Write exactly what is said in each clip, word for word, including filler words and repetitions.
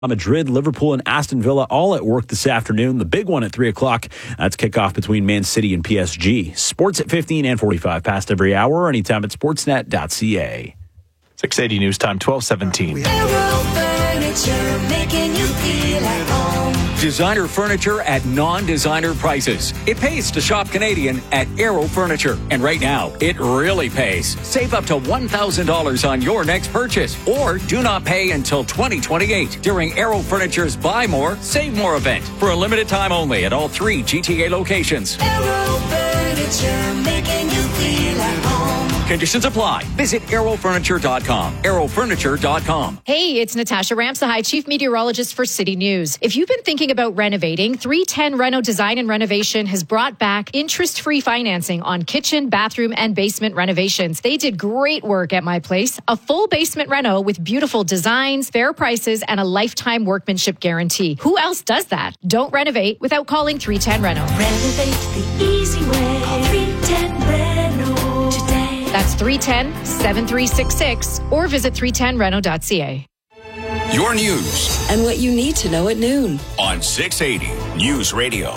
Madrid, Liverpool, and Aston Villa all at work this afternoon. The big one at three o'clock. That's kickoff between Man City and P S G. Sports at fifteen and forty-five past every hour, anytime at sportsnet dot c a. six eighty News Time, twelve seventeen. Designer furniture at non-designer prices. It pays to shop Canadian at Aero Furniture. And right now, it really pays. Save up to one thousand dollars on your next purchase. Or do not pay until twenty twenty-eight during Aero Furniture's Buy More, Save More event. For a limited time only at all three G T A locations. Aero Furniture, making you feel at home. Conditions apply. Visit aero furniture dot com. aero furniture dot com. Hey, it's Natasha Ramsahai, Chief Meteorologist for City News. If you've been thinking about renovating, three ten Reno Design and Renovation has brought back interest-free financing on kitchen, bathroom, and basement renovations. They did great work at my place. A full basement reno with beautiful designs, fair prices, and a lifetime workmanship guarantee. Who else does that? Don't renovate without calling three ten Reno. Renovate the easy way. Call three ten Reno today. That's three one zero, seven three six six or visit three ten reno dot c a. Your news. And what you need to know at noon. On six eighty News Radio.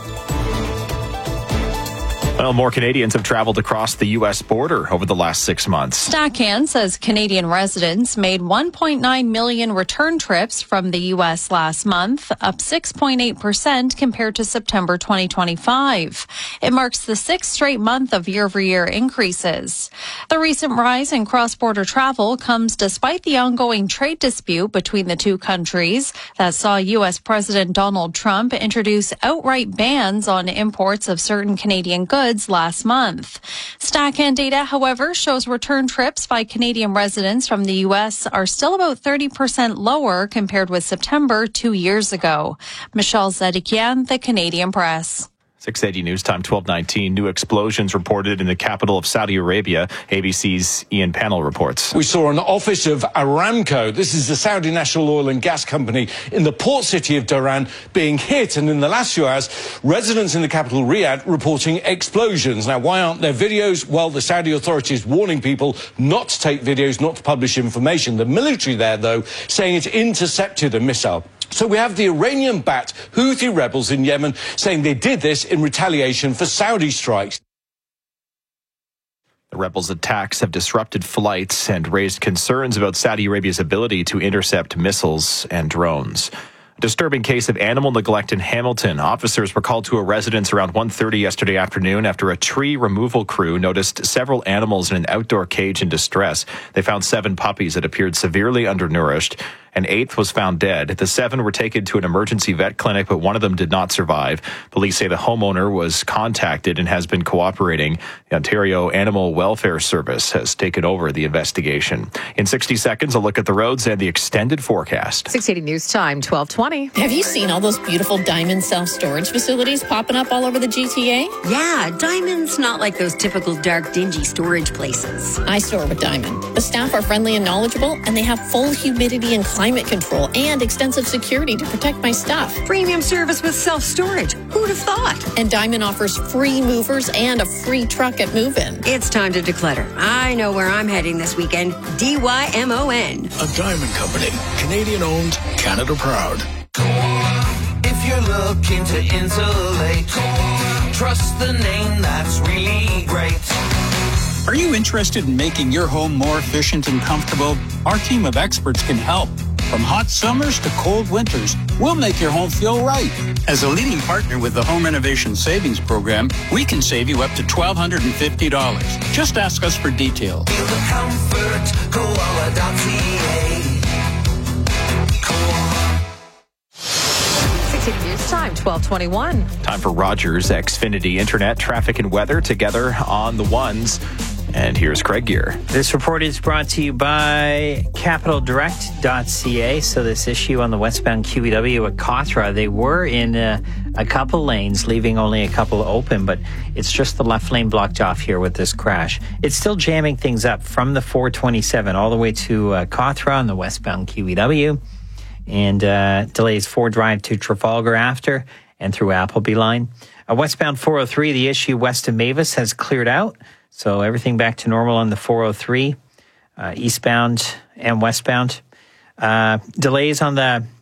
Well, more Canadians have traveled across the U S border over the last six months. Stacan says Canadian residents made one point nine million return trips from the U S last month, up six point eight percent compared to September twenty twenty-five. It marks the sixth straight month of year-over-year increases. The recent rise in cross-border travel comes despite the ongoing trade dispute between the two countries that saw U S President Donald Trump introduce outright bans on imports of certain Canadian goods last month. Stacan data, however, shows return trips by Canadian residents from the U S are still about thirty percent lower compared with September two years ago. Michelle Zedekian, The Canadian Press. six eighty News Time, twelve nineteen. New explosions reported in the capital of Saudi Arabia. A B C's Ian Pannell reports. We saw an office of Aramco. This is the Saudi national oil and gas company in the port city of Dhahran being hit. And in the last few hours, residents in the capital, Riyadh, reporting explosions. Now, why aren't there videos? Well, the Saudi authorities warning people not to take videos, not to publish information. The military there, though, saying it intercepted a missile. So we have the Iranian-backed Houthi rebels in Yemen saying they did this in retaliation for Saudi strikes. The rebels' attacks have disrupted flights and raised concerns about Saudi Arabia's ability to intercept missiles and drones. A disturbing case of animal neglect in Hamilton. Officers were called to a residence around one thirty yesterday afternoon after a tree removal crew noticed several animals in an outdoor cage in distress. They found seven puppies that appeared severely undernourished. An eighth was found dead. The seven were taken to an emergency vet clinic, but one of them did not survive. Police say the homeowner was contacted and has been cooperating. The Ontario Animal Welfare Service has taken over the investigation. In sixty seconds, a look at the roads and the extended forecast. six eighty News Time, twelve twenty. Have you seen all those beautiful Diamond self-storage facilities popping up all over the G T A? Yeah, Diamond's not like those typical dark, dingy storage places. I store with Diamond. The staff are friendly and knowledgeable, and they have full humidity and climate control and extensive security to protect my stuff. Premium service with self-storage. Who'd have thought? And Diamond offers free movers and a free truck at move-in. It's time to declutter. I know where I'm heading this weekend. D Y M O N. A Diamond Company. Canadian owned, Canada proud. If you're looking to insulate, trust the name that's really great. Are you interested in making your home more efficient and comfortable? Our team of experts can help. From hot summers to cold winters, we'll make your home feel right. As a leading partner with the Home Renovation Savings Program, we can save you up to one thousand two hundred fifty dollars. Just ask us for details. Feel the comfort, koala dot c a. News Time, twelve twenty-one. Time for Rogers Xfinity Internet, traffic and weather together on the ones. And here's Craig Gear. This report is brought to you by capital direct dot c a. So this issue on the westbound Q E W at Cawthra, they were in a, a couple lanes, leaving only a couple open, but it's just the left lane blocked off here with this crash. It's still jamming things up from the four twenty-seven all the way to uh, Cawthra on the westbound Q E W. And uh, delays Ford Drive to Trafalgar after and through Appleby Line. Uh, westbound four oh three, the issue west of Mavis has cleared out. So everything back to normal on the four oh three, uh, eastbound and westbound. Uh, delays on the